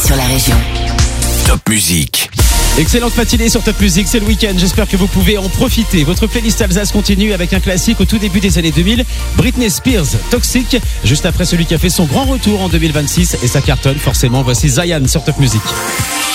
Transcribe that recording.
sur la région. Top Musique. Excellente matinée sur Top Music, c'est le week-end, j'espère que vous pouvez en profiter. Votre playlist Alsace continue avec un classique au tout début des années 2000, Britney Spears, Toxic, juste après celui qui a fait son grand retour en 2026 et ça cartonne forcément. Voici Zayan sur Top Music.